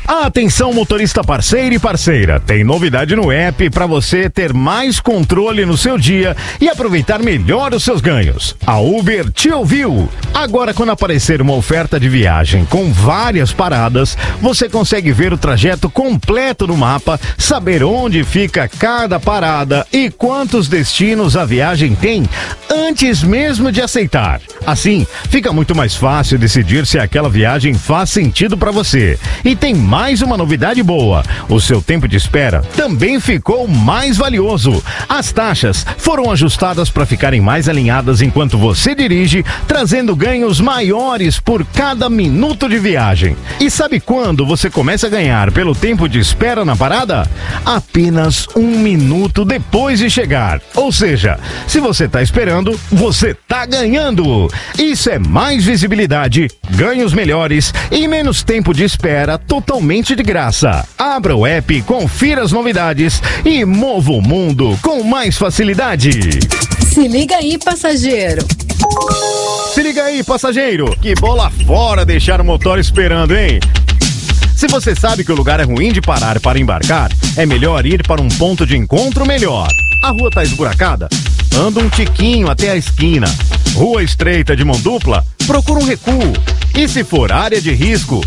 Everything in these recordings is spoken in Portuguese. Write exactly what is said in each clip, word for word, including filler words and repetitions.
Atenção, motorista parceiro e parceira, tem novidade no app para você ter mais controle no seu dia e aproveitar melhor os seus ganhos. A Uber te ouviu. Agora, quando aparecer uma oferta de viagem com várias paradas, você consegue ver o trajeto completo no mapa, saber onde fica cada parada e quantos destinos a viagem tem antes mesmo de aceitar. Assim, fica muito mais fácil decidir se aquela viagem faz sentido para você. E tem mais Mais uma novidade boa, o seu tempo de espera também ficou mais valioso. As taxas foram ajustadas para ficarem mais alinhadas enquanto você dirige, trazendo ganhos maiores por cada minuto de viagem. E sabe quando você começa a ganhar pelo tempo de espera na parada? Apenas um minuto depois de chegar. Ou seja, se você está esperando, você está ganhando. Isso é mais visibilidade, ganhos melhores e menos tempo de espera totalmente de graça. Abra o app, confira as novidades e mova o mundo com mais facilidade. Se liga aí, passageiro. Se liga aí, passageiro. Que bola fora deixar o motor esperando, hein? Se você sabe que o lugar é ruim de parar para embarcar, é melhor ir para um ponto de encontro melhor. A rua tá esburacada? Anda um tiquinho até a esquina. Rua estreita de mão dupla? Procura um recuo. E se for área de risco,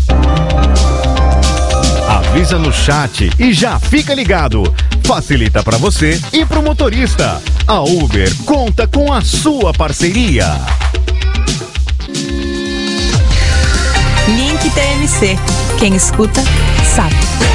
avisa no chat e já fica ligado. Facilita para você e para o motorista. A Uber conta com a sua parceria. Link T M C. Quem escuta, sabe.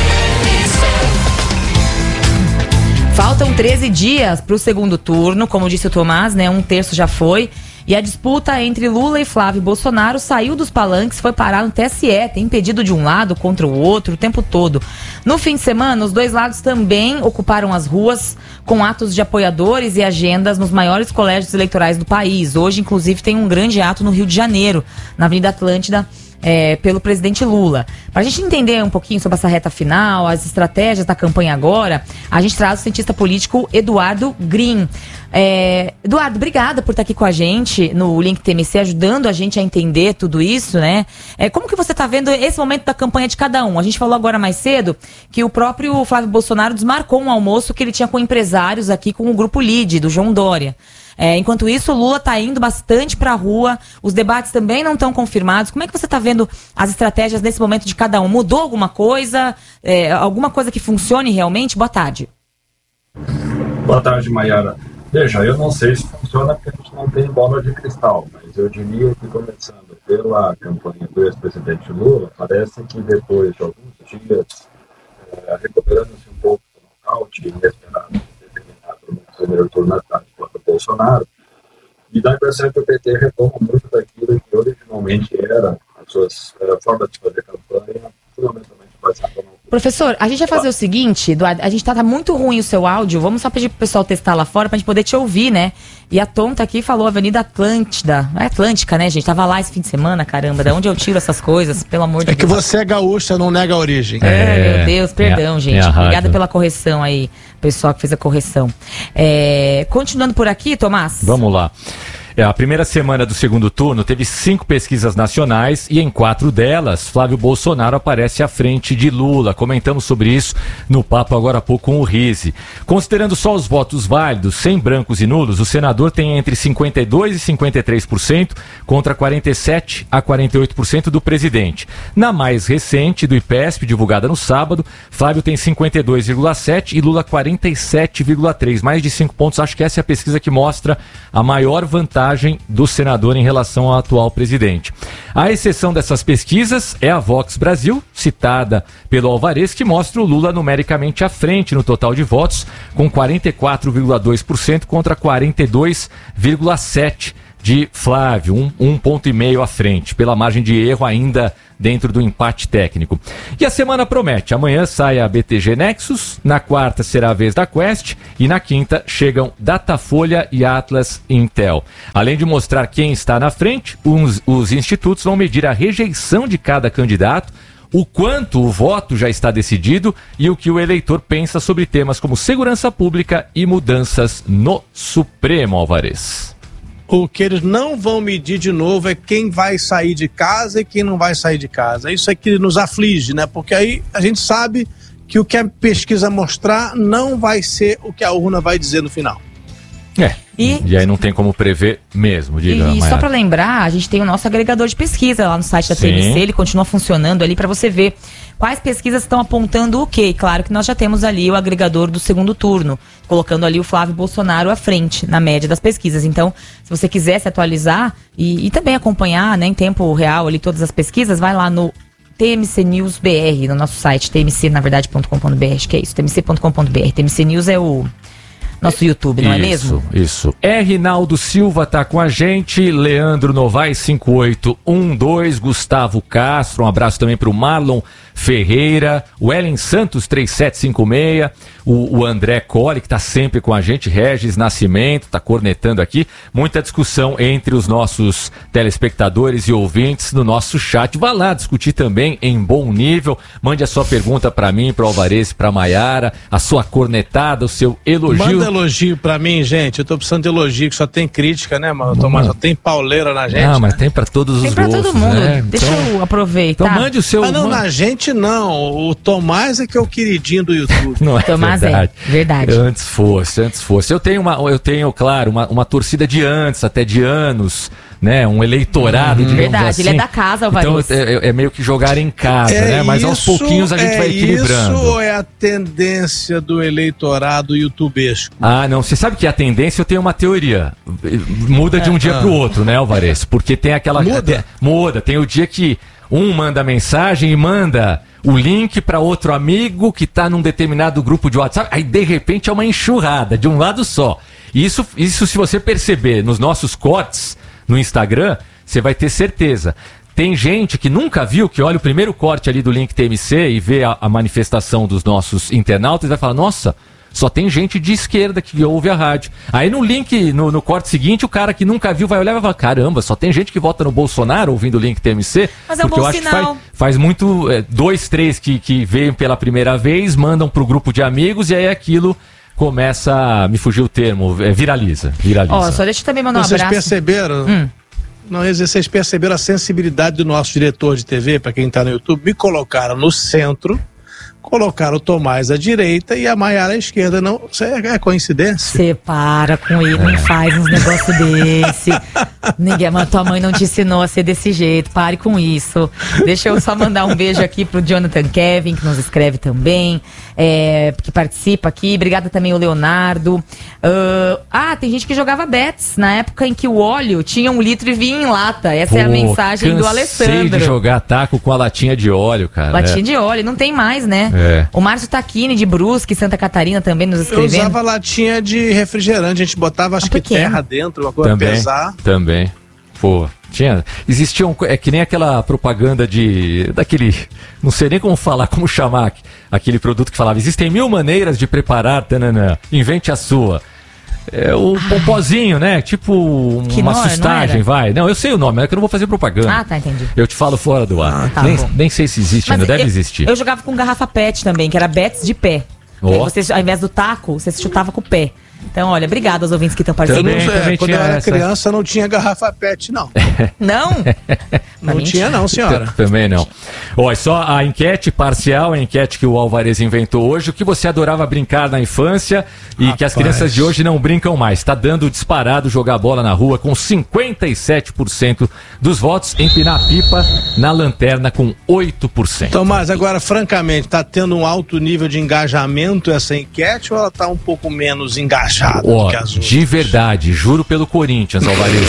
Faltam treze dias para o segundo turno, como disse o Tomás, né? Um terço já foi. E a disputa entre Lula e Flávio Bolsonaro saiu dos palanques, foi parar no T S E, tem pedido de um lado contra o outro o tempo todo. No fim de semana, os dois lados também ocuparam as ruas com atos de apoiadores e agendas nos maiores colégios eleitorais do país. Hoje, inclusive, tem um grande ato no Rio de Janeiro, na Avenida Atlântida, É, pelo presidente Lula. Para a gente entender um pouquinho sobre essa reta final, as estratégias da campanha agora, a gente traz o cientista político Eduardo Green. É, Eduardo, obrigada por estar aqui com a gente no Link T M C, ajudando a gente a entender tudo isso, né? É, como que você está vendo esse momento da campanha de cada um? A gente falou agora mais cedo que o próprio Flávio Bolsonaro desmarcou um almoço que ele tinha com empresários aqui com o Grupo Lide, do João Dória. É, enquanto isso, o Lula está indo bastante para a rua, os debates também não estão confirmados. Como é que você está vendo as estratégias nesse momento de cada um? Mudou alguma coisa? É, alguma coisa que funcione realmente? Boa tarde. Boa tarde, Maiara. Veja, eu não sei se funciona porque a gente não tem bola de cristal, mas eu diria que, começando pela campanha do ex-presidente Lula, parece que depois de alguns dias, é, recuperando-se um pouco do nocaute inesperado, determinado no primeiro turno atrás contra o Bolsonaro, e dá a impressão que o P T retoma muito daquilo que originalmente era as suas uh, formas de fazer campanha, fundamentalmente baseada no... Professor, a gente vai fazer o seguinte, Eduardo, a gente tá, tá muito ruim o seu áudio, vamos só pedir pro pessoal testar lá fora pra gente poder te ouvir, né? E a Tonta aqui falou Avenida Atlântida, é Atlântica, né, gente? Tava lá esse fim de semana, caramba, da onde eu tiro essas coisas, pelo amor de Deus. É que Deus. você é gaúcha, não nega a origem. É, é meu Deus, perdão, é, gente. é Obrigada pela correção aí, pessoal que fez a correção. É, continuando por aqui, Tomás. Vamos lá. É, a primeira semana do segundo turno teve cinco pesquisas nacionais e em quatro delas, Flávio Bolsonaro aparece à frente de Lula. Comentamos sobre isso no papo agora há pouco com o Rizzi. Considerando só os votos válidos, sem brancos e nulos, o senador tem entre cinquenta e dois por cento e cinquenta e três por cento contra quarenta e sete por cento a quarenta e oito por cento do presidente. Na mais recente, do I P E S P, divulgada no sábado, Flávio tem cinquenta e dois vírgula sete por cento e Lula quarenta e sete vírgula três por cento. Mais de cinco pontos, acho que essa é a pesquisa que mostra a maior vantagem do senador em relação ao atual presidente. A exceção dessas pesquisas é a Vox Brasil, citada pelo Alvarez, que mostra o Lula numericamente à frente no total de votos, com quarenta e quatro vírgula dois por cento contra quarenta e dois vírgula sete por cento de Flávio, um, um ponto e meio à frente, pela margem de erro ainda dentro do empate técnico. E a semana promete. Amanhã sai a B T G Nexus, na quarta será a vez da Quest e na quinta chegam Datafolha e Atlas Intel. Além de mostrar quem está na frente, os, os institutos vão medir a rejeição de cada candidato, o quanto o voto já está decidido e o que o eleitor pensa sobre temas como segurança pública e mudanças no Supremo, Alvarez. O que eles não vão medir de novo é quem vai sair de casa e quem não vai sair de casa. Isso é que nos aflige, né? Porque aí a gente sabe que o que a pesquisa mostrar não vai ser o que a urna vai dizer no final. É. E, e aí não tem como prever mesmo, diga, E Mayara. só para lembrar, a gente tem o nosso agregador de pesquisa lá no site da T M C, ele continua funcionando ali para você ver quais pesquisas estão apontando o quê. E claro que nós já temos ali o agregador do segundo turno, colocando ali o Flávio Bolsonaro à frente, na média das pesquisas. Então, se você quiser se atualizar e, e também acompanhar, né, em tempo real ali todas as pesquisas, vai lá no T M C News B R, no nosso site, t m c na verdade ponto com ponto b r, acho que é isso, t m c ponto com ponto b r. T M C News é o nosso YouTube, não é mesmo? Isso, isso. É, Rinaldo Silva tá com a gente, Leandro Novaes cinco oito um dois, Gustavo Castro, um abraço também pro Marlon Ferreira, o Ellen Santos três sete cinco seis, o, o André Colli, que tá sempre com a gente, Regis Nascimento, tá cornetando aqui, muita discussão entre os nossos telespectadores e ouvintes no nosso chat. Vá lá discutir também em bom nível, mande a sua pergunta pra mim, pro Alvarez, pra Mayara, a sua cornetada, o seu elogio. Manda elogio pra mim, gente, eu tô precisando de elogio, que só tem crítica, né, mano? Tomás, só tem pauleira na gente. Ah, mas né? tem pra todos Tem os pra gostos, todo mundo, né? deixa Então- eu aproveitar. Então mande o seu... Ah, não, man- na gente não. O Tomás é que é o queridinho do YouTube. Não é Tomás é, verdade. verdade. Antes fosse, antes fosse. Eu tenho, uma, eu tenho claro, uma, uma torcida de antes, até de anos, né? Um eleitorado, digamos Verdade, assim. ele é da casa, Então Alvarez. é, é- é meio que jogar em casa, né? Mas aos isso- pouquinhos a gente é vai equilibrando. Isso ou é a tendência do eleitorado youtubesco? Ah, não. Você sabe que a tendência, eu tenho uma teoria. Muda de um dia ah. pro outro, né, Alvarez? Porque tem aquela... Muda? Tem, muda. Tem o dia que um manda mensagem e manda o link para outro amigo que tá num determinado grupo de WhatsApp. Aí, de repente, é uma enxurrada de um lado só. Isso, isso se você perceber nos nossos cortes no Instagram, você vai ter certeza. Tem gente que nunca viu, que olha o primeiro corte ali do link T M C e vê a, a manifestação dos nossos internautas e vai falar, nossa, só tem gente de esquerda que ouve a rádio. Aí no link, no, no corte seguinte, o cara que nunca viu vai olhar e vai falar, caramba, só tem gente que vota no Bolsonaro ouvindo o link T M C. Mas é um porque bom eu acho sinal. que faz, faz muito, é, dois, três que, que veem pela primeira vez, mandam pro grupo de amigos e aí aquilo começa, a, me fugiu o termo, é, viraliza, viraliza. Ó, só deixa eu também mandar um Vocês abraço. perceberam? Hum. Não, vocês perceberam a sensibilidade do nosso diretor de T V, para quem tá no YouTube? Me colocaram no centro, colocaram o Tomás à direita e a Mayara à esquerda. Não, isso é, é coincidência? Você para com ele, não faz uns negócios desse. Ninguém, mas tua mãe não te ensinou a ser desse jeito. Pare com isso. Deixa eu só mandar um beijo aqui pro Jonathan Kevin, que nos escreve também, é, que participa aqui. Obrigada também o Leonardo. Uh, ah, tem gente que jogava bets na época em que o óleo tinha um litro e vinha em lata. Essa Pô, é a mensagem do cansei Alessandro. de jogar taco com a latinha de óleo, cara. Latinha É. de óleo, não tem mais, né? É. O Márcio Taquini de Brusque, Santa Catarina, também nos Eu escrevendo. usava latinha de refrigerante, a gente botava acho Ah, que pequeno. terra dentro, uma coisa Também, pesar. também. Pô, tinha. Existia um. É que nem aquela propaganda de. Daquele. Não sei nem como falar, como chamar aquele produto que falava: existem mil maneiras de preparar, tananã, invente a sua. É o popozinho, né? Tipo Que uma não- não sustagem, era? vai. Não, eu sei o nome, é que eu não vou fazer propaganda. Ah, tá, entendi. Eu te falo fora do ar. Ah, tá nem, bom. nem sei se existe Mas ainda, deve eu, existir. Eu jogava com garrafa pet também, que era bets de pé. Ó. E aí você, ao invés do taco, você chutava com o pé. Então, olha, obrigado aos ouvintes que estão Eu participando. não Também, sei, também quando eu tinha era essa. criança não tinha garrafa pet, não. Não? Não tinha não, senhora. Também não. Olha, só a enquete parcial, a enquete que o Alvarez inventou hoje, o que você adorava brincar na infância e que as Rapaz. crianças de hoje não brincam mais. Tá dando disparado jogar bola na rua com cinquenta e sete por cento dos votos, empinar a pipa na lanterna com oito por cento. Tomás, agora, francamente, tá tendo um alto nível de engajamento essa enquete ou ela tá um pouco menos engajada Ó, do que as outras? de verdade, juro pelo Corinthians, Alvarez.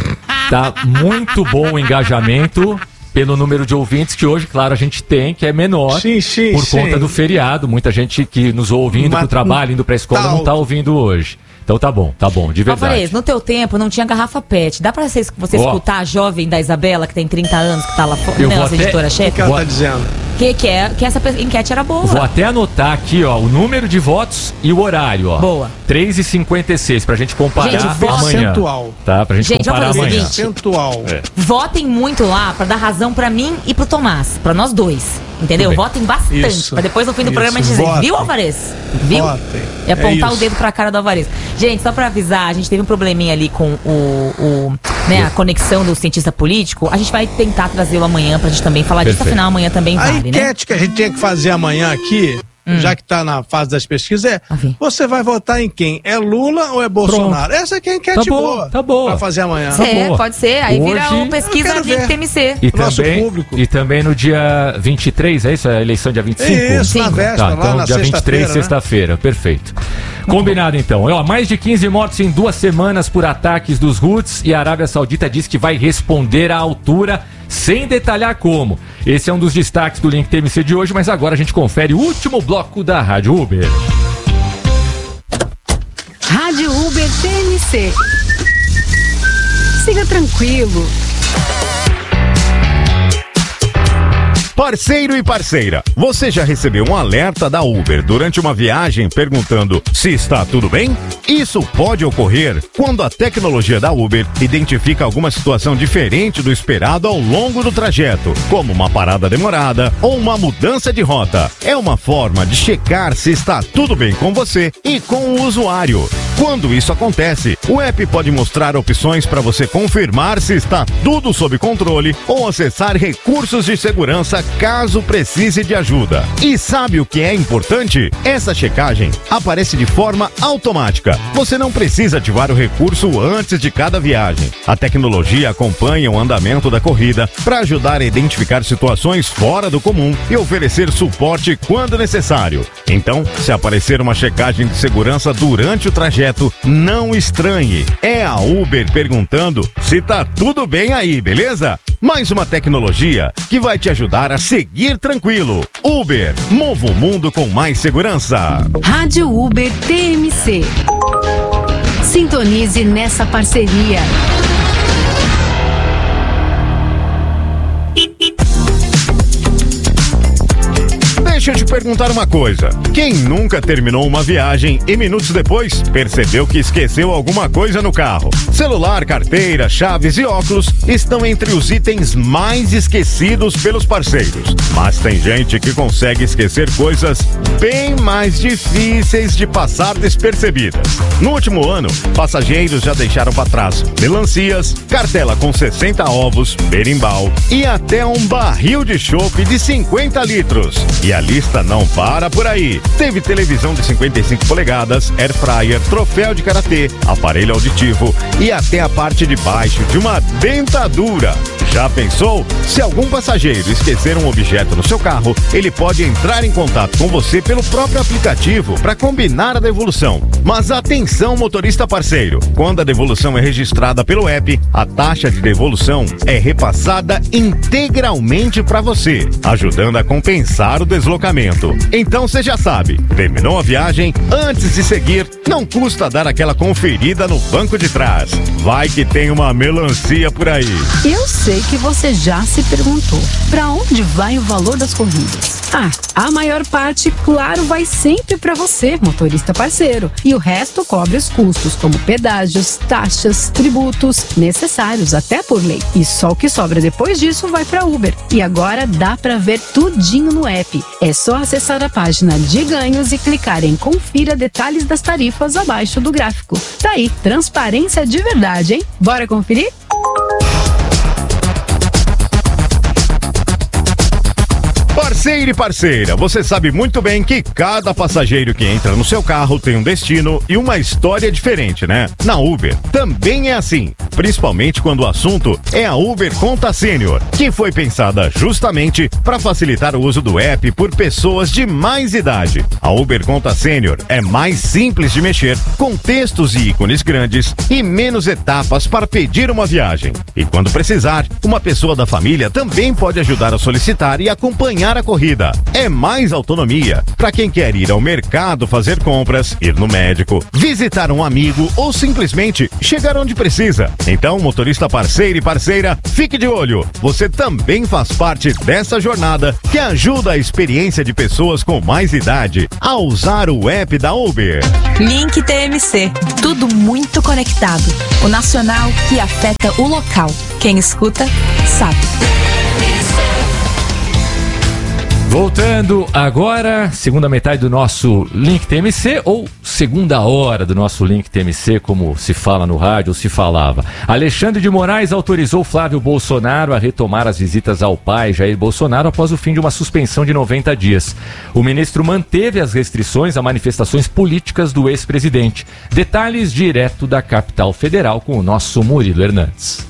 Tá muito bom o engajamento pelo número de ouvintes que hoje, claro, a gente tem, que é menor Sim, sim, por sim. conta do feriado. Muita gente que nos ouve indo Mas pro trabalho, indo pra escola, tá não tá alto. ouvindo hoje. Então tá bom, tá bom, de verdade. Alvarez, no teu tempo não tinha garrafa pet. Dá pra você, você Ó. escutar a jovem da Isabela, que tem trinta anos, que tá lá fora? Eu Não, vou essa até- O editora-chefe? que ela Boa. tá dizendo? Que, que, é, que essa pe- enquete era boa. Vou até anotar aqui, ó, o número de votos e o horário, ó. Boa. três e cinquenta e seis, pra gente comparar Gente, voto- amanhã. Percentual. Tá, pra gente, Gente, vamos comparar fazer o amanhã. seguinte. Percentual. É. Votem muito lá pra dar razão pra mim e pro Tomás, pra nós dois. Entendeu? Tudo bem. Votem bastante. Isso. Pra depois no fim do Isso, programa a gente dizer, votem. viu, Alvarez? Viu? Votem. E apontar É o isso. dedo pra cara do Alvarez. Gente, só pra avisar, a gente teve um probleminha ali com o, o né, a conexão do cientista político. A gente vai tentar trazê-lo amanhã pra gente também falar disso, Perfeito. afinal amanhã também A vale, né? enquete que a gente tinha que fazer amanhã aqui, hum. já que está na fase das pesquisas, é: Okay. você vai votar em quem? É Lula ou é Bolsonaro? Essa aqui é a enquete Tá boa, boa. tá boa. Pra fazer amanhã. Tá É, boa. pode ser. Aí Hoje- vira uma Eu pesquisa quero de ver. T M C. E Nosso também, público. e também no dia vinte e três, é isso? É a eleição dia vinte e cinco? Isso, na Cinco. véspera, Tá, lá então na dia vinte e três, sexta-feira, né? sexta-feira, perfeito. Combinado então. Ó, mais de quinze mortos em duas semanas por ataques dos Houthis e a Arábia Saudita diz que vai responder à altura, sem detalhar como. Esse é um dos destaques do Link T M C de hoje, mas agora a gente confere o último bloco da Rádio Uber. Rádio Uber T M C. Siga tranquilo. Parceiro e parceira, você já recebeu um alerta da Uber durante uma viagem perguntando se está tudo bem? Isso pode ocorrer quando a tecnologia da Uber identifica alguma situação diferente do esperado ao longo do trajeto, como uma parada demorada ou uma mudança de rota. É uma forma de checar se está tudo bem com você e com o usuário. Quando isso acontece, o app pode mostrar opções para você confirmar se está tudo sob controle ou acessar recursos de segurança caso precise de ajuda. E sabe o que é importante? Essa checagem aparece de forma automática. Você não precisa ativar o recurso antes de cada viagem. A tecnologia acompanha o andamento da corrida para ajudar a identificar situações fora do comum e oferecer suporte quando necessário. Então, se aparecer uma checagem de segurança durante o trajeto, não estranhe. É a Uber perguntando se tá tudo bem aí, beleza? Mais uma tecnologia que vai te ajudar a seguir tranquilo. Uber, mova o mundo com mais segurança. Rádio Uber T M C. Sintonize nessa parceria. Deixa eu te perguntar uma coisa. Quem nunca terminou uma viagem e minutos depois percebeu que esqueceu alguma coisa no carro? Celular, carteira, chaves e óculos estão entre os itens mais esquecidos pelos parceiros. Mas tem gente que consegue esquecer coisas bem mais difíceis de passar despercebidas. No último ano, passageiros já deixaram para trás melancias, cartela com sessenta ovos, berimbau e até um barril de chopp de cinquenta litros. E a lista não para por aí. Teve televisão de cinquenta e cinco polegadas, air fryer, troféu de karatê, aparelho auditivo e até a parte de baixo de uma dentadura. Já pensou? Se algum passageiro esquecer um objeto no seu carro, ele pode entrar em contato com você pelo próprio aplicativo para combinar a devolução. Mas atenção, motorista parceiro, quando a devolução é registrada pelo app, a taxa de devolução é repassada integralmente para você, ajudando a compensar o deslocamento. Então você já sabe, terminou a viagem, antes de seguir, não custa dar aquela conferida no banco de trás. Vai que tem uma melancia por aí. Eu sei que você já se perguntou, para onde vai o valor das corridas? Ah, a maior parte, claro, vai sempre para você, motorista parceiro. E o resto cobre os custos, como pedágios, taxas, tributos, necessários até por lei. E só o que sobra depois disso vai para Uber. E agora dá para ver tudinho no app. É só acessar a página de ganhos e clicar em confira detalhes das tarifas abaixo do gráfico. Tá aí, transparência de verdade, hein? Bora conferir? Parceiro e parceira, você sabe muito bem que cada passageiro que entra no seu carro tem um destino e uma história diferente, né? Na Uber também é assim, principalmente quando o assunto é a Uber Conta Sênior, que foi pensada justamente para facilitar o uso do app por pessoas de mais idade. A Uber Conta Sênior é mais simples de mexer, com textos e ícones grandes e menos etapas para pedir uma viagem. E quando precisar, uma pessoa da família também pode ajudar a solicitar e acompanhar a corrida. É mais autonomia para quem quer ir ao mercado fazer compras, ir no médico, visitar um amigo ou simplesmente chegar onde precisa. Então, motorista parceiro e parceira, fique de olho. Você também faz parte dessa jornada que ajuda a experiência de pessoas com mais idade a usar o app da Uber. Link T M C, tudo muito conectado. O nacional que afeta o local. Quem escuta, sabe. Voltando agora, segunda metade do nosso Link T M C, ou segunda hora do nosso Link T M C, como se fala no rádio ou se falava. Alexandre de Moraes autorizou Flávio Bolsonaro a retomar as visitas ao pai Jair Bolsonaro após o fim de uma suspensão de noventa dias. O ministro manteve as restrições a manifestações políticas do ex-presidente. Detalhes direto da capital federal com o nosso Murilo Hernandes.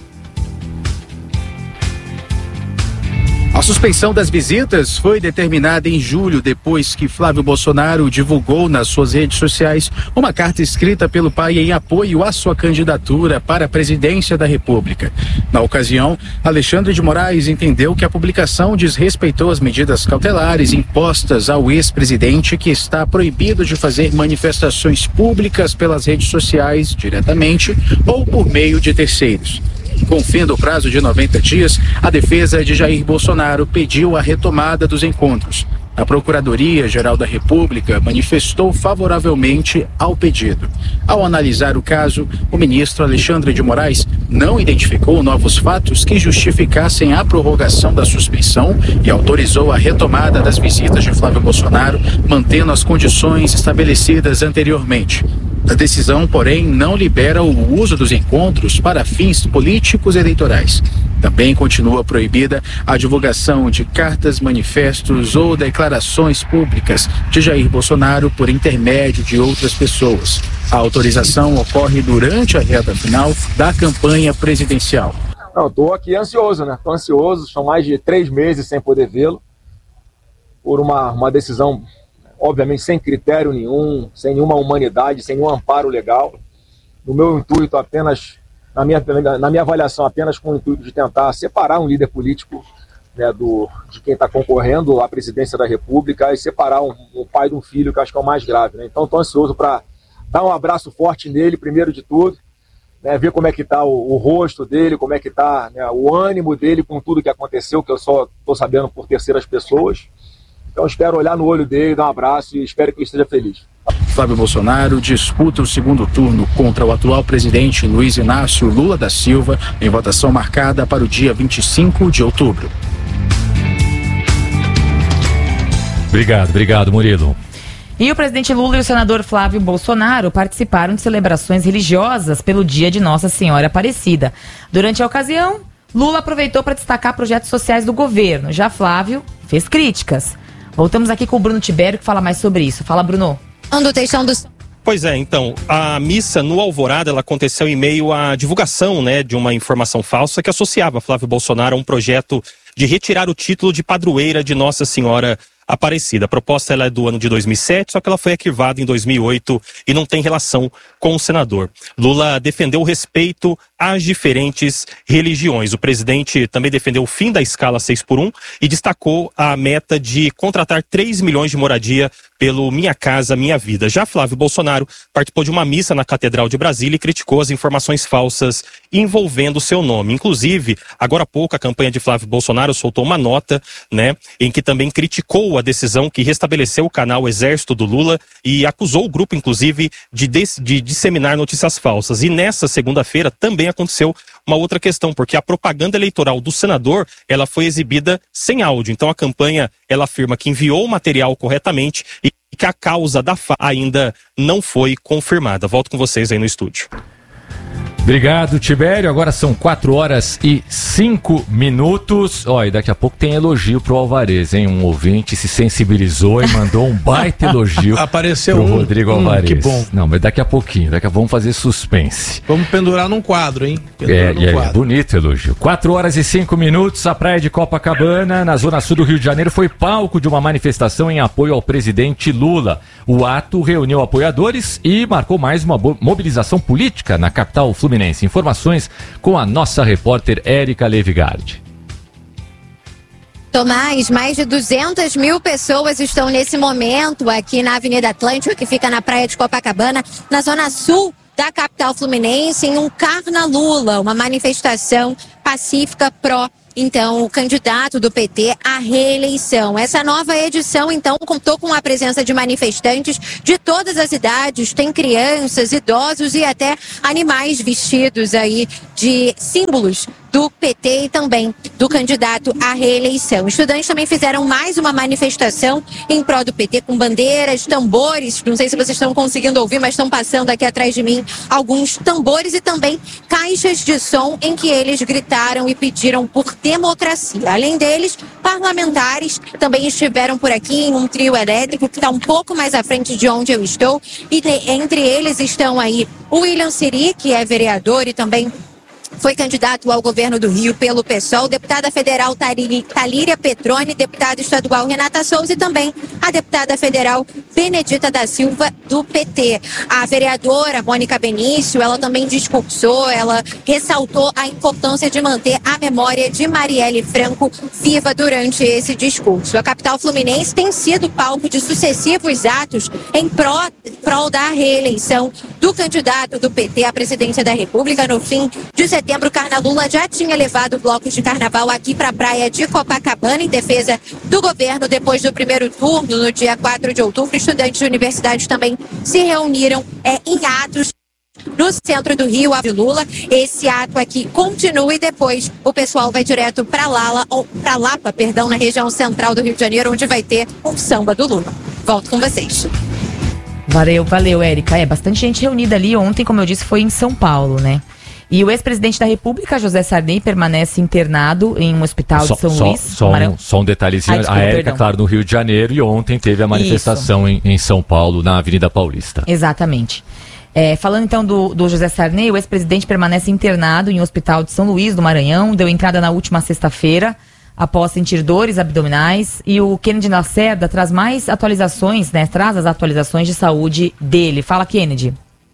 A suspensão das visitas foi determinada em julho, depois que Flávio Bolsonaro divulgou nas suas redes sociais uma carta escrita pelo pai em apoio à sua candidatura para a presidência da República. Na ocasião, Alexandre de Moraes entendeu que a publicação desrespeitou as medidas cautelares impostas ao ex-presidente, que está proibido de fazer manifestações públicas pelas redes sociais, diretamente ou por meio de terceiros. Com o fim do prazo de noventa dias, a defesa de Jair Bolsonaro pediu a retomada dos encontros. A Procuradoria-Geral da República manifestou favoravelmente ao pedido. Ao analisar o caso, o ministro Alexandre de Moraes não identificou novos fatos que justificassem a prorrogação da suspensão e autorizou a retomada das visitas de Flávio Bolsonaro, mantendo as condições estabelecidas anteriormente. A decisão, porém, não libera o uso dos encontros para fins políticos e eleitorais. Também continua proibida a divulgação de cartas, manifestos ou declarações públicas de Jair Bolsonaro por intermédio de outras pessoas. A autorização ocorre durante a reta final da campanha presidencial. Não, estou aqui ansioso, né? Estou ansioso, são mais de três meses sem poder vê-lo, por uma, uma decisão, obviamente, sem critério nenhum, sem nenhuma humanidade, sem nenhum amparo legal. No meu intuito, apenas, na minha, na minha avaliação, apenas com o intuito de tentar separar um líder político, né, do, de quem está concorrendo à presidência da República, e separar um, um pai de um filho, que acho que é o mais grave, né? Então, estou ansioso para dar um abraço forte nele, primeiro de tudo, né, ver como é que está o, o rosto dele, como é que está, né, o ânimo dele com tudo que aconteceu, que eu só estou sabendo por terceiras pessoas. Então espero olhar no olho dele, dar um abraço e espero que ele esteja feliz. Flávio Bolsonaro disputa o segundo turno contra o atual presidente Luiz Inácio Lula da Silva, em votação marcada para o dia vinte e cinco de outubro. Obrigado, obrigado, Murilo. E o presidente Lula e o senador Flávio Bolsonaro participaram de celebrações religiosas pelo dia de Nossa Senhora Aparecida. Durante a ocasião, Lula aproveitou para destacar projetos sociais do governo. Já Flávio fez críticas. Voltamos aqui com o Bruno Tibério, que fala mais sobre isso. Fala, Bruno. Pois é, então, a missa no Alvorada, ela aconteceu em meio à divulgação, né, de uma informação falsa que associava Flávio Bolsonaro a um projeto de retirar o título de padroeira de Nossa Senhora Aparecida. A proposta ela é do ano de dois mil e sete, só que ela foi arquivada em dois mil e oito e não tem relação com o senador. Lula defendeu o respeito às diferentes religiões. O presidente também defendeu o fim da escala seis por um e destacou a meta de contratar três milhões de moradia pelo Minha Casa Minha Vida. Já Flávio Bolsonaro participou de uma missa na Catedral de Brasília e criticou as informações falsas envolvendo seu nome. Inclusive, agora há pouco, a campanha de Flávio Bolsonaro soltou uma nota, né, em que também criticou a decisão que restabeleceu o canal Exército do Lula e acusou o grupo, inclusive, de, des- de disseminar notícias falsas. E nessa segunda-feira também aconteceu uma outra questão, porque a propaganda eleitoral do senador, ela foi exibida sem áudio. Então a campanha, ela afirma que enviou o material corretamente e que a causa da F A ainda não foi confirmada. Volto com vocês aí no estúdio. Obrigado, Tibério. Agora são quatro horas e cinco minutos. Ó, e daqui a pouco tem elogio pro Alvarez, hein? Um ouvinte se sensibilizou e mandou um baita elogio Apareceu pro um. Rodrigo Hum, Alvarez. que bom. Não, mas daqui a pouquinho. Daqui a pouco vamos fazer suspense. Vamos pendurar num quadro, hein? Pendurar É, num e é quadro. bonito o elogio. quatro horas e cinco minutos, a praia de Copacabana, na zona sul do Rio de Janeiro, foi palco de uma manifestação em apoio ao presidente Lula. O ato reuniu apoiadores e marcou mais uma bo- mobilização política na capital fluminense. Informações com a nossa repórter Érica Levigardi. Tomás, mais de duzentas mil pessoas estão nesse momento aqui na Avenida Atlântica, que fica na praia de Copacabana, na zona sul da capital fluminense, em um Carna Lula, uma manifestação pacífica pró, então, o candidato do P T à reeleição. Essa nova edição, então, contou com a presença de manifestantes de todas as idades, tem crianças, idosos e até animais vestidos aí de símbolos do do P T e também do candidato à reeleição. Estudantes também fizeram mais uma manifestação em prol do P T com bandeiras, tambores, não sei se vocês estão conseguindo ouvir, mas estão passando aqui atrás de mim alguns tambores e também caixas de som em que eles gritaram e pediram por democracia. Além deles, parlamentares também estiveram por aqui em um trio elétrico que está um pouco mais à frente de onde eu estou e de, entre eles estão aí o William Siri, que é vereador e também foi candidato ao governo do Rio pelo PSOL, deputada federal Talíria Petroni, deputada estadual Renata Souza e também a deputada federal Benedita da Silva, do P T. A vereadora Mônica Benício, ela também discursou, ela ressaltou a importância de manter a memória de Marielle Franco viva durante esse discurso. A capital fluminense tem sido palco de sucessivos atos em pró, prol da reeleição do candidato do P T à presidência da República. No fim de setembro, Carna Lula já tinha levado blocos de carnaval aqui para a praia de Copacabana em defesa do governo. Depois do primeiro turno, no dia quatro de outubro, estudantes de universidades também se reuniram é, em atos no centro do Rio, a Lula. Esse ato aqui continua e depois o pessoal vai direto para Lala, ou para Lapa, perdão, na região central do Rio de Janeiro, onde vai ter um samba do Lula. Volto com vocês. Valeu, valeu, Érica. É, bastante gente reunida ali. Ontem, como eu disse, foi em São Paulo, né? E o ex-presidente da República, José Sarney, permanece internado em um hospital só, de São só, Luís. Só um, só um detalhezinho. Ah, desculpa, a Érica, claro, no Rio de Janeiro, e ontem teve a manifestação em, em São Paulo, na Avenida Paulista. Exatamente. É, falando então do, do José Sarney, o ex-presidente permanece internado em um hospital de São Luís, do Maranhão. Deu entrada na última sexta-feira, após sentir dores abdominais. E o Kennedy Lacerda traz mais atualizações, né? Traz as atualizações de saúde dele. Fala, Kennedy.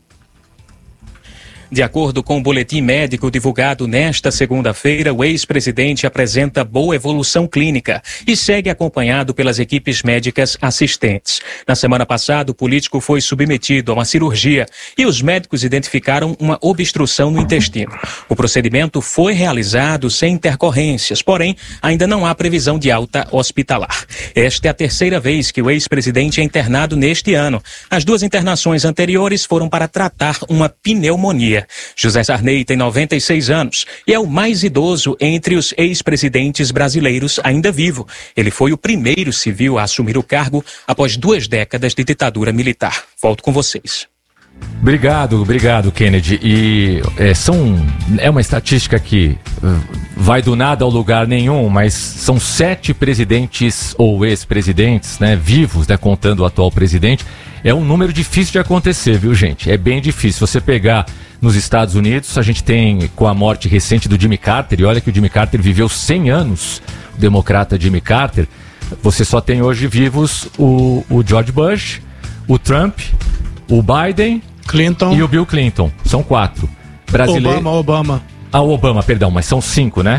De acordo com o boletim médico divulgado nesta segunda-feira, o ex-presidente apresenta boa evolução clínica e segue acompanhado pelas equipes médicas assistentes. Na semana passada, o político foi submetido a uma cirurgia e os médicos identificaram uma obstrução no intestino. O procedimento foi realizado sem intercorrências, porém, ainda não há previsão de alta hospitalar. Esta é a terceira vez que o ex-presidente é internado neste ano. As duas internações anteriores foram para tratar uma pneumonia. José Sarney tem noventa e seis anos e é o mais idoso entre os ex-presidentes brasileiros ainda vivo. Ele foi o primeiro civil a assumir o cargo após duas décadas de ditadura militar. Volto com vocês. Obrigado, obrigado, Kennedy. E é, são, é uma estatística que vai do nada ao lugar nenhum, mas são sete presidentes ou ex-presidentes, né, vivos, né, contando o atual presidente. É um número difícil de acontecer, viu, gente? É bem difícil. Você pegar nos Estados Unidos, a gente tem com a morte recente do Jimmy Carter, e olha que o Jimmy Carter viveu cem anos, o democrata Jimmy Carter. Você só tem hoje vivos o, o George Bush, o Trump, o Biden, Clinton e o Bill Clinton. São quatro. Brasileiro... Obama, Obama. Ah, o Obama, perdão, mas são cinco, né?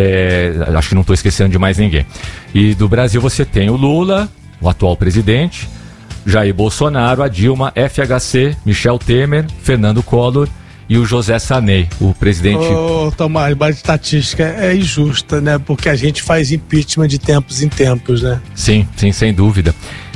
É, acho que não estou esquecendo de mais ninguém. E do Brasil você tem o Lula, o atual presidente, Jair Bolsonaro, a Dilma, F H C, Michel Temer, Fernando Collor e o José Sarney, o presidente... Ô, Tomás, mas a estatística é injusta, né? Porque a gente faz impeachment de tempos em tempos, né? Sim, sim, sem dúvida.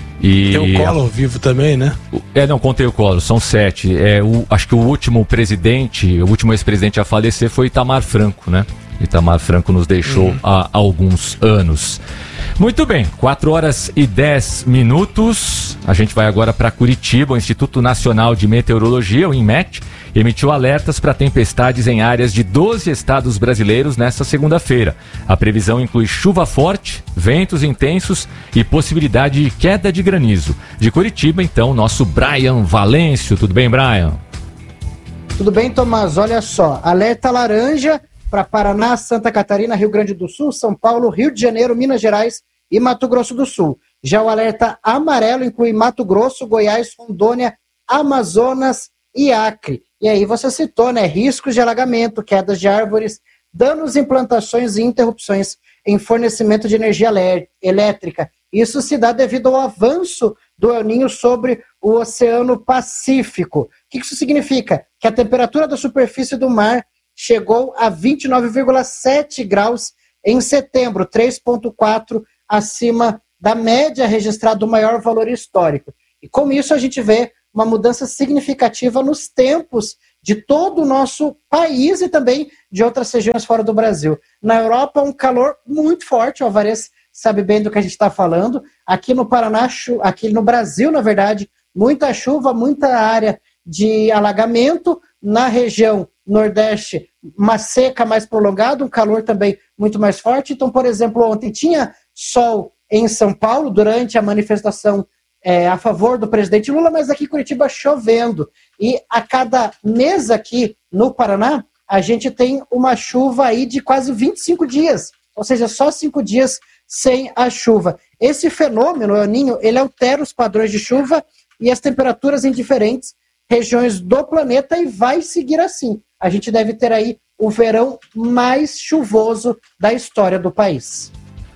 E tem o Collor vivo também, né? É, não, contei o Collor, são sete. É, o, acho que o último presidente, o último ex-presidente a falecer foi Itamar Franco, né? Itamar Franco nos deixou hum. há alguns anos. Muito bem, quatro horas e dez minutos. A gente vai agora para Curitiba. O Instituto Nacional de Meteorologia, o INMET, emitiu alertas para tempestades em áreas de doze estados brasileiros nesta segunda-feira. A previsão inclui chuva forte, ventos intensos e possibilidade de queda de granizo. De Curitiba, então, nosso Brian Valêncio. Tudo bem, Brian? Tudo bem, Tomás. Olha só, alerta laranja para Paraná, Santa Catarina, Rio Grande do Sul, São Paulo, Rio de Janeiro, Minas Gerais e Mato Grosso do Sul. Já o alerta amarelo inclui Mato Grosso, Goiás, Rondônia, Amazonas e Acre. E aí você citou, né, riscos de alagamento, quedas de árvores, danos em plantações e interrupções em fornecimento de energia elétrica. Isso se dá devido ao avanço do El Niño sobre o Oceano Pacífico. O que isso significa? Que a temperatura da superfície do mar chegou a vinte e nove vírgula sete graus em setembro, três vírgula quatro acima da média registrada do maior valor histórico. E com isso a gente vê uma mudança significativa nos tempos de todo o nosso país e também de outras regiões fora do Brasil. Na Europa, um calor muito forte, o Alvarez sabe bem do que a gente está falando. Aqui no Paraná, aqui no Brasil, na verdade, muita chuva, muita área de alagamento. Na região Nordeste, uma seca mais prolongada, um calor também muito mais forte. Então, por exemplo, ontem tinha sol em São Paulo durante a manifestação É, a favor do presidente Lula, mas aqui em Curitiba chovendo. E a cada mês aqui no Paraná, a gente tem uma chuva aí de quase vinte e cinco dias, ou seja, só cinco dias sem a chuva. Esse fenômeno, o El Niño, ele altera os padrões de chuva e as temperaturas em diferentes regiões do planeta e vai seguir assim. A gente deve ter aí o verão mais chuvoso da história do país.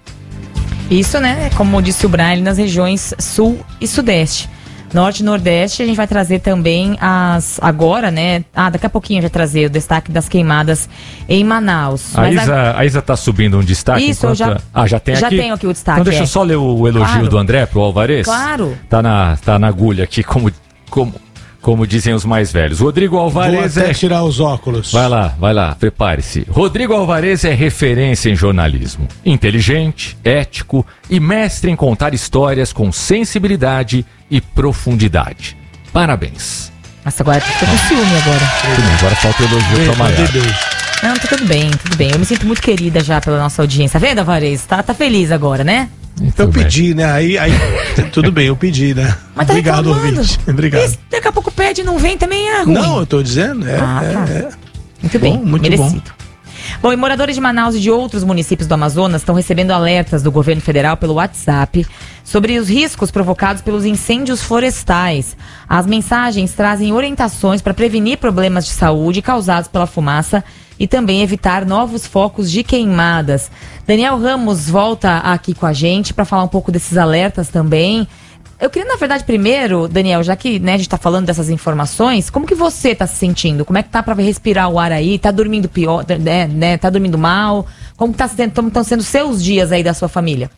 Isso, né, como disse o Brian, nas regiões sul e sudeste. Norte e nordeste, a gente vai trazer também as, agora, né, ah, daqui a pouquinho a gente vai trazer o destaque das queimadas em Manaus. A Isa, a... a Isa tá subindo um destaque? Isso, enquanto... já, ah, já tem já aqui? Já tenho aqui o destaque. Então deixa é. eu só ler o elogio claro. do André pro Alvarez. Claro. Tá na, tá na agulha aqui, como... como... Como dizem os mais velhos. Rodrigo Alvarez Vou até é... tirar os óculos. Vai lá, vai lá, prepare-se. Rodrigo Alvarez é referência em jornalismo. Inteligente, ético e mestre em contar histórias com sensibilidade e profundidade. Parabéns. Nossa, agora tô com ciúme agora. Tudo bem, agora falta o elogio pra Maiara. Não, tá tudo bem, tudo bem. Eu me sinto muito querida já pela nossa audiência. Tá vendo, Alvarez? Tá, tá feliz agora, né? Muito eu bem. pedi, né? Aí, aí tudo bem, eu pedi, né? Mas tá Obrigado, ouvinte. Obrigado. Esse, daqui a pouco pede e não vem, também é ruim. Não, eu tô dizendo, é. Ah, tá. é, é. Muito bom, bem, muito merecido. Bom. Bom, e moradores de Manaus e de outros municípios do Amazonas estão recebendo alertas do governo federal pelo WhatsApp sobre os riscos provocados pelos incêndios florestais. As mensagens trazem orientações para prevenir problemas de saúde causados pela fumaça e também evitar novos focos de queimadas. Daniel Ramos volta aqui com a gente para falar um pouco desses alertas também. Eu queria, na verdade, primeiro, Daniel, já que, né, a gente está falando dessas informações, como que você está se sentindo? Como é que tá para respirar o ar aí? Tá dormindo pior, né, né? Tá dormindo mal? Como que tá sendo, como estão sendo seus dias aí da sua família?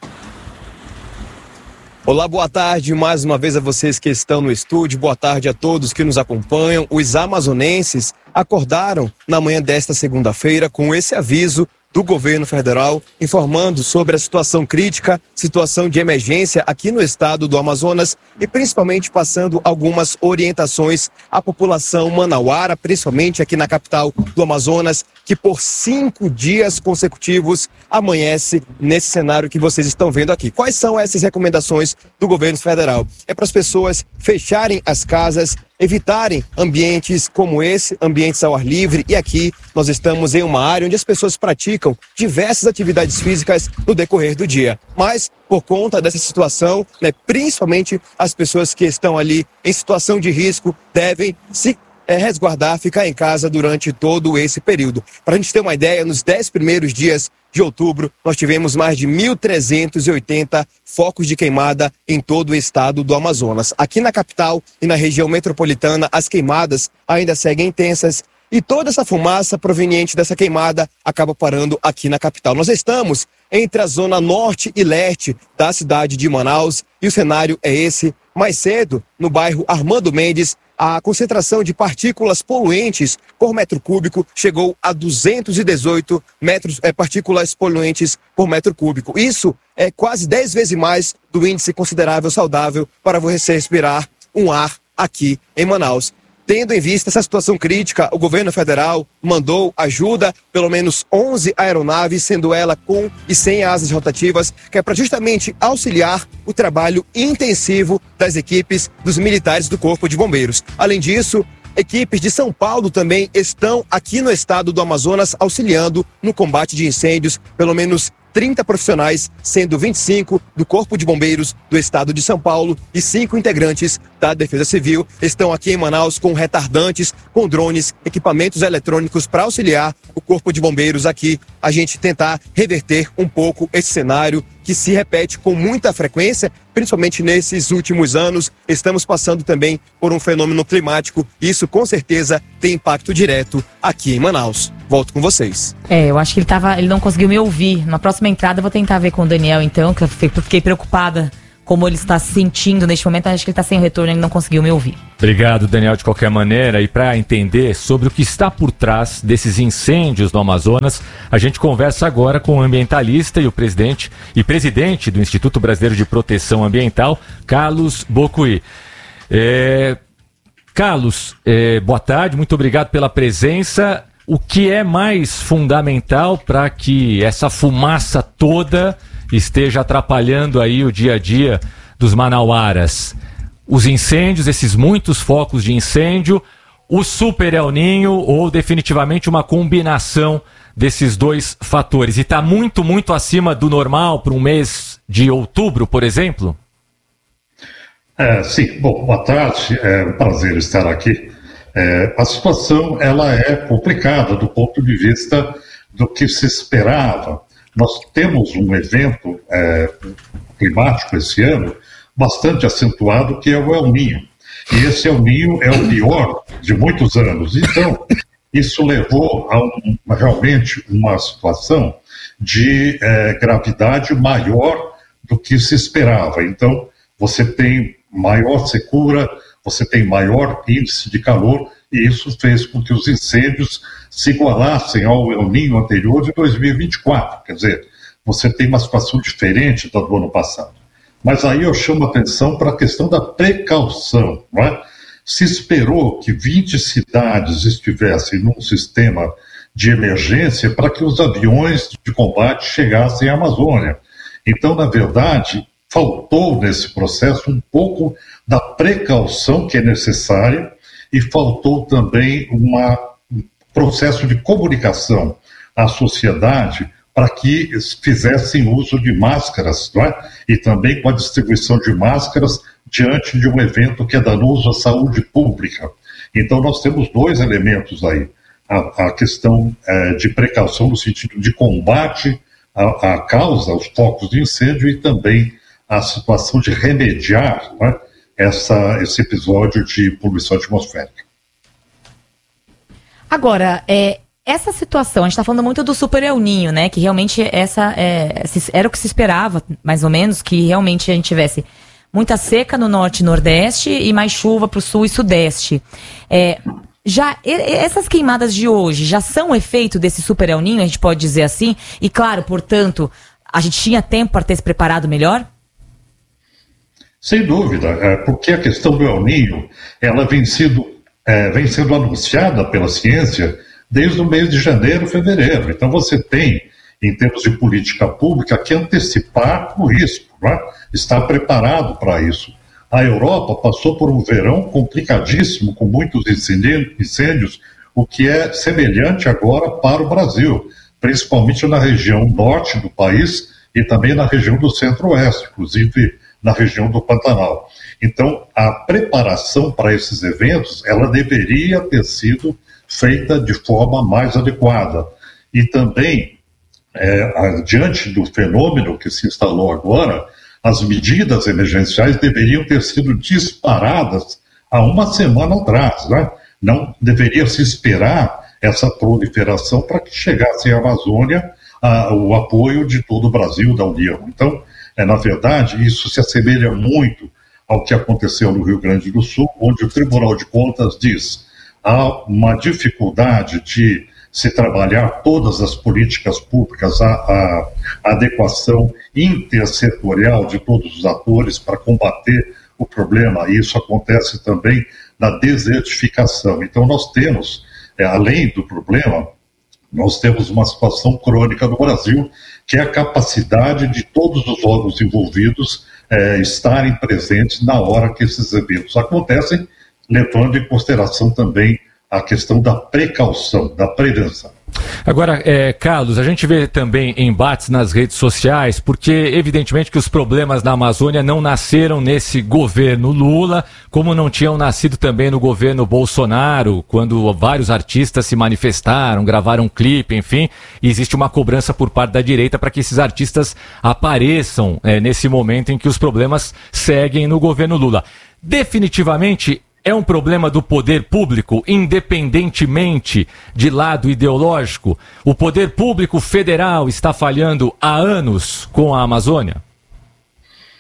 Olá, boa tarde mais uma vez a vocês que estão no estúdio, boa tarde a todos que nos acompanham. Os amazonenses acordaram na manhã desta segunda-feira com esse aviso do governo federal informando sobre a situação crítica, situação de emergência aqui no estado do Amazonas e principalmente passando algumas orientações à população manauara, principalmente aqui na capital do Amazonas, que por cinco dias consecutivos amanhece nesse cenário que vocês estão vendo aqui. Quais são essas recomendações do governo federal? É para as pessoas fecharem as casas, evitarem ambientes como esse, ambientes ao ar livre, e aqui nós estamos em uma área onde as pessoas praticam diversas atividades físicas no decorrer do dia. Mas, por conta dessa situação, né, principalmente as pessoas que estão ali em situação de risco devem se é, resguardar, ficar em casa durante todo esse período. Para a gente ter uma ideia, nos dez primeiros dias de outubro, nós tivemos mais de mil trezentos e oitenta focos de queimada em todo o estado do Amazonas. Aqui na capital e na região metropolitana, as queimadas ainda seguem intensas e toda essa fumaça proveniente dessa queimada acaba parando aqui na capital. Nós estamos entre a zona norte e leste da cidade de Manaus e o cenário é esse. Mais cedo, no bairro Armando Mendes, a concentração de partículas poluentes por metro cúbico chegou a duzentos e dezoito metros, é, partículas poluentes por metro cúbico. Isso é quase dez vezes mais do índice considerável saudável para você respirar um ar aqui em Manaus. Tendo em vista essa situação crítica, o governo federal mandou ajuda, pelo menos onze aeronaves, sendo ela com e sem asas rotativas, que é para justamente auxiliar o trabalho intensivo das equipes dos militares do Corpo de Bombeiros. Além disso, equipes de São Paulo também estão aqui no estado do Amazonas auxiliando no combate de incêndios, pelo menos trinta profissionais, sendo vinte e cinco do Corpo de Bombeiros do estado de São Paulo e cinco integrantes da Defesa Civil estão aqui em Manaus com retardantes, com drones, equipamentos eletrônicos para auxiliar o Corpo de Bombeiros aqui, a gente tentar reverter um pouco esse cenário que se repete com muita frequência, principalmente nesses últimos anos. Estamos passando também por um fenômeno climático e isso com certeza tem impacto direto aqui em Manaus. Volto com vocês. É, eu acho que ele, tava, ele não conseguiu me ouvir. Na próxima entrada eu vou tentar ver com o Daniel então, que eu fiquei preocupada como ele está se sentindo neste momento. Acho que ele está sem retorno, ele não conseguiu me ouvir. Obrigado, Daniel, de qualquer maneira. E para entender sobre o que está por trás desses incêndios no Amazonas, a gente conversa agora com o ambientalista e o presidente e presidente do Instituto Brasileiro de Proteção Ambiental, Carlos Bocuí. É... Carlos, é... boa tarde, muito obrigado pela presença. O que é mais fundamental para que essa fumaça toda esteja atrapalhando aí o dia a dia dos manauaras? Os incêndios, esses muitos focos de incêndio, o super El Ninho ou definitivamente uma combinação desses dois fatores? E está muito, muito acima do normal para um mês de outubro, por exemplo? É, sim, bom, boa tarde, é um prazer estar aqui. É, a situação ela é complicada do ponto de vista do que se esperava. Nós temos um evento é, climático esse ano bastante acentuado, que é o El Ninho. E esse El Ninho é o pior de muitos anos. Então, isso levou a um, realmente uma situação de é, gravidade maior do que se esperava. Então, você tem maior secura, você tem maior índice de calor, e isso fez com que os incêndios se igualassem ao El Ninho anterior de dois mil e vinte e quatro. Quer dizer, você tem uma situação diferente da do ano passado. Mas aí eu chamo a atenção para a questão da precaução, não é? Se esperou que vinte cidades estivessem num sistema de emergência para que os aviões de combate chegassem à Amazônia. Então, na verdade, faltou nesse processo um pouco da precaução que é necessária e faltou também uma, um processo de comunicação à sociedade para que fizessem uso de máscaras, não é? E também com a distribuição de máscaras diante de um evento que é danoso à saúde pública. Então nós temos dois elementos aí, a, a questão é, de precaução no sentido de combate à, à causa, aos focos de incêndio, e também a situação de remediar, não é? Essa, esse episódio de poluição atmosférica. Agora, é, essa situação, a gente está falando muito do super El Ninho, né? Que realmente essa é, era o que se esperava, mais ou menos, que realmente a gente tivesse muita seca no norte e nordeste e mais chuva para o sul e sudeste. É, já essas queimadas de hoje já são efeito desse super El Ninho, a gente pode dizer assim? E claro, portanto, a gente tinha tempo para ter se preparado melhor? Sem dúvida, porque a questão do El Ninho, ela vem, sido, é, vem sendo anunciada pela ciência desde o mês de janeiro, fevereiro. Então você tem, em termos de política pública, que antecipar o risco, né? Estar preparado para isso. A Europa passou por um verão complicadíssimo, com muitos incêndios, o que é semelhante agora para o Brasil, principalmente na região norte do país e também na região do centro-oeste, inclusive na região do Pantanal. Então, a preparação para esses eventos, ela deveria ter sido feita de forma mais adequada. E também, é, diante do fenômeno que se instalou agora, as medidas emergenciais deveriam ter sido disparadas há uma semana atrás, né? Não deveria se esperar essa proliferação para que chegasse à Amazônia a, o apoio de todo o Brasil, da União. Então, É, na verdade, isso se assemelha muito ao que aconteceu no Rio Grande do Sul, onde o Tribunal de Contas diz há uma dificuldade de se trabalhar todas as políticas públicas, a, a, a adequação intersetorial de todos os atores para combater o problema, e isso acontece também na desertificação. Então nós temos, é, além do problema, nós temos uma situação crônica no Brasil, que é a capacidade de todos os órgãos envolvidos é, estarem presentes na hora que esses eventos acontecem, levando em consideração também a questão da precaução, da prevenção. Agora, é, Carlos, a gente vê também embates nas redes sociais, porque evidentemente que os problemas na Amazônia não nasceram nesse governo Lula, como não tinham nascido também no governo Bolsonaro, quando vários artistas se manifestaram, gravaram um clipe, enfim, e existe uma cobrança por parte da direita para que esses artistas apareçam é, nesse momento em que os problemas seguem no governo Lula. Definitivamente, é um problema do poder público, independentemente de lado ideológico? O poder público federal está falhando há anos com a Amazônia?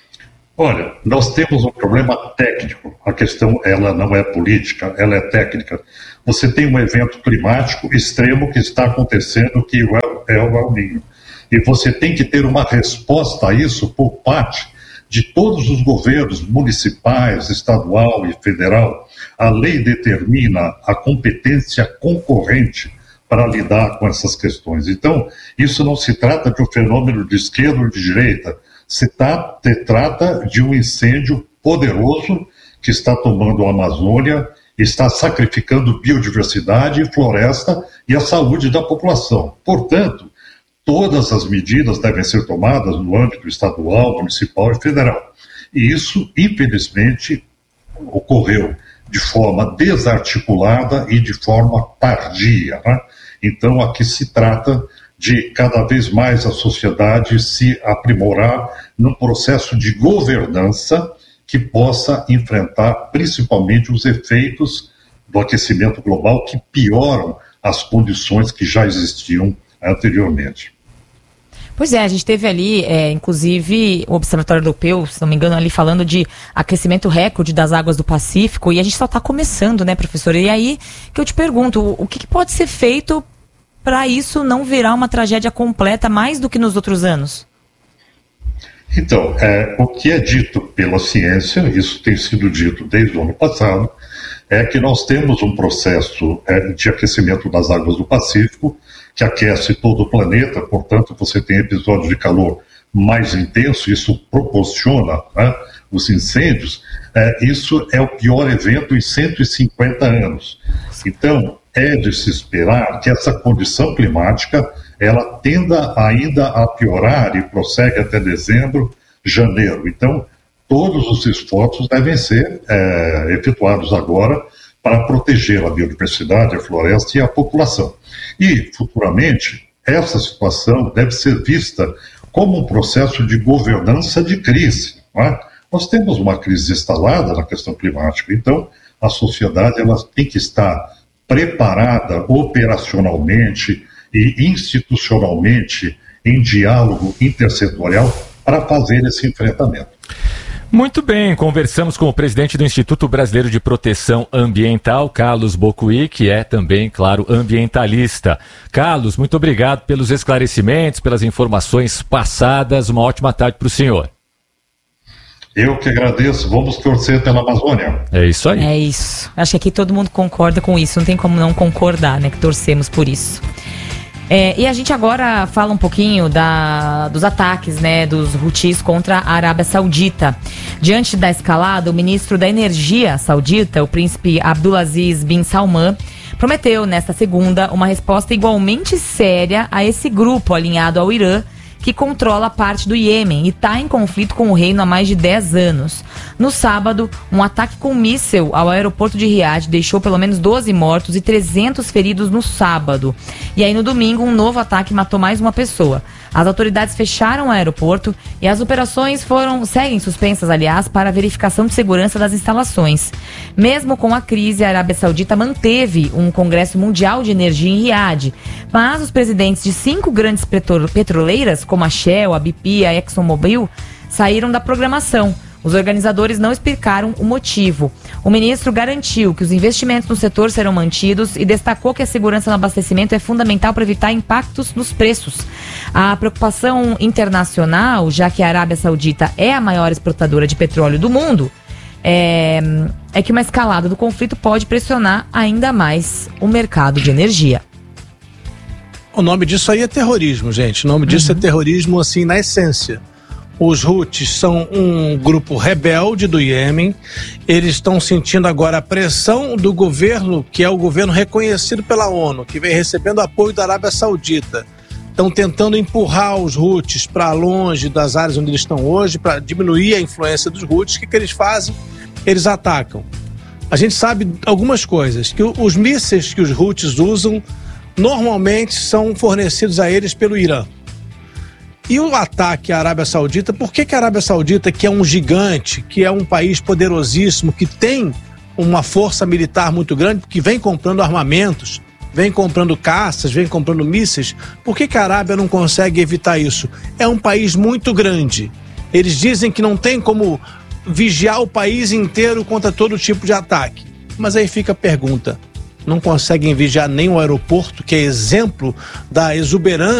Olha, nós temos um problema técnico. A questão, ela não é política, ela é técnica. Você tem um evento climático extremo que está acontecendo, que é o El Niño. E você tem que ter uma resposta a isso por parte de todos os governos municipais, estadual e federal. A lei determina a competência concorrente para lidar com essas questões. Então, isso não se trata de um fenômeno de esquerda ou de direita, se, tá, se trata de um incêndio poderoso que está tomando a Amazônia, está sacrificando biodiversidade, floresta e a saúde da população. Portanto, todas as medidas devem ser tomadas no âmbito estadual, municipal e federal. E isso, infelizmente, ocorreu de forma desarticulada e de forma tardia, né? Então, aqui se trata de cada vez mais a sociedade se aprimorar num processo de governança que possa enfrentar principalmente os efeitos do aquecimento global que pioram as condições que já existiam anteriormente. Pois é, a gente teve ali, é, inclusive, o Observatório Europeu, se não me engano, ali falando de aquecimento recorde das águas do Pacífico, e a gente só está começando, né, professor? E aí que eu te pergunto, o que, que pode ser feito para isso não virar uma tragédia completa mais do que nos outros anos? Então, é, o que é dito pela ciência, isso tem sido dito desde o ano passado, é que nós temos um processo é, de aquecimento das águas do Pacífico, que aquece todo o planeta, portanto você tem episódios de calor mais intenso, isso proporciona, né, os incêndios, é, isso é o pior evento em cento e cinquenta anos. Então, é de se esperar que essa condição climática, ela tenda ainda a piorar e prossegue até dezembro, janeiro. Então, todos os esforços devem ser é, efetuados agora para proteger a biodiversidade, a floresta e a população. E, futuramente, essa situação deve ser vista como um processo de governança de crise, não é? Nós temos uma crise instalada na questão climática, então a sociedade ela tem que estar preparada operacionalmente e institucionalmente em diálogo intersetorial para fazer esse enfrentamento. Muito bem, conversamos com o presidente do Instituto Brasileiro de Proteção Ambiental, Carlos Bocuí, que é também, claro, ambientalista. Carlos, muito obrigado pelos esclarecimentos, pelas informações passadas. Uma ótima tarde para o senhor. Eu que agradeço. Vamos torcer pela Amazônia. É isso aí. É isso. Acho que aqui todo mundo concorda com isso. Não tem como não concordar, né? Que torcemos por isso. É, e a gente agora fala um pouquinho da, dos ataques, né, dos Houthis contra a Arábia Saudita. Diante da escalada, o ministro da Energia saudita, o príncipe Abdulaziz bin Salman, prometeu nesta segunda uma resposta igualmente séria a esse grupo alinhado ao Irã, que controla parte do Iêmen e está em conflito com o reino há mais de dez anos. No sábado, um ataque com míssil ao aeroporto de Riad deixou pelo menos doze mortos e trezentos feridos no sábado. E aí no domingo, um novo ataque matou mais uma pessoa. As autoridades fecharam o aeroporto e as operações foram, seguem suspensas, aliás, para a verificação de segurança das instalações. Mesmo com a crise, a Arábia Saudita manteve um Congresso Mundial de Energia em Riad, mas os presidentes de cinco grandes petroleiras, como a Shell, a B P e a ExxonMobil, saíram da programação. Os organizadores não explicaram o motivo. O ministro garantiu que os investimentos no setor serão mantidos e destacou que a segurança no abastecimento é fundamental para evitar impactos nos preços. A preocupação internacional, já que a Arábia Saudita é a maior exportadora de petróleo do mundo, é, é que uma escalada do conflito pode pressionar ainda mais o mercado de energia. O nome disso aí é terrorismo, gente. O nome disso uhum. é terrorismo, assim, na essência. Os Houthis são um grupo rebelde do Iêmen. Eles estão sentindo agora a pressão do governo, que é o governo reconhecido pela ONU, que vem recebendo apoio da Arábia Saudita. Estão tentando empurrar os Houthis para longe das áreas onde eles estão hoje, para diminuir a influência dos Houthis. O que, que eles fazem? Eles atacam. A gente sabe algumas coisas, que os mísseis que os Houthis usam normalmente são fornecidos a eles pelo Irã. E o ataque à Arábia Saudita, por que que a Arábia Saudita, que é um gigante, que é um país poderosíssimo, que tem uma força militar muito grande, que vem comprando armamentos, vem comprando caças, vem comprando mísseis, por que que a Arábia não consegue evitar isso? É um país muito grande. Eles dizem que não tem como vigiar o país inteiro contra todo tipo de ataque. Mas aí fica a pergunta: não conseguem vigiar nem o aeroporto, que é exemplo da exuberância